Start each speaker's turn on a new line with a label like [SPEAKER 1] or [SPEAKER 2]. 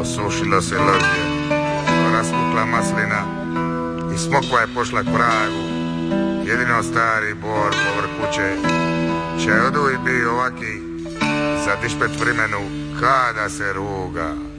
[SPEAKER 1] osušilo se lovlje, raspukla maslina i smokva je pošla k vragu. Jedino stari bor povrh kuće će oduj bi ovaki za dišpet vrimenu kada se ruga.